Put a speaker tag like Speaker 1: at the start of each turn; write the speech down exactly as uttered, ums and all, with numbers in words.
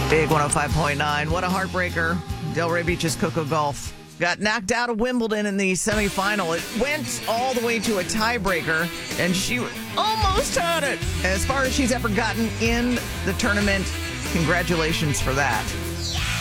Speaker 1: Big one oh five point nine. What a heartbreaker. Delray Beach's Coco Golf got knocked out of Wimbledon in the semifinal. It went all the way to a tiebreaker, and she almost had it. As far as she's ever gotten in the tournament, congratulations for that.